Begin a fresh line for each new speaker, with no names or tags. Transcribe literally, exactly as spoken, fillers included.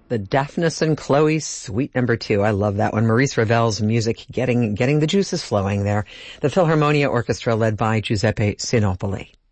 The Deafness and Chloe, Suite Number Two. I love that one. Maurice Ravel's music getting, getting the juices flowing there. The Philharmonia Orchestra led by Giuseppe Sinopoli.